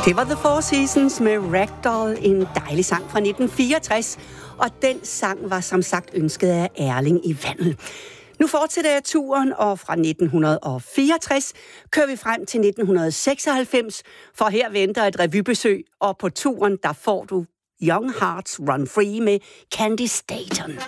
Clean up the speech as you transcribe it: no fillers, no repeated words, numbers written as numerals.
Det var The Four Seasons med Ragdoll, en dejlig sang fra 1964, og den sang var som sagt ønsket af Erling i Vandel. Nu fortsætter jeg turen, og fra 1964 kører vi frem til 1996, for her venter et revybesøg, og på turen der får du Young Hearts Run Free med Candy Staton.